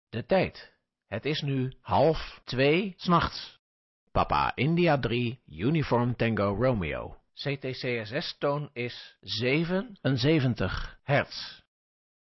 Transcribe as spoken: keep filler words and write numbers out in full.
De tijd. Het is nu half twee 's nachts. Papa India drie, Uniform Tango Romeo. C T C S S-toon is zevenenzeventig hertz.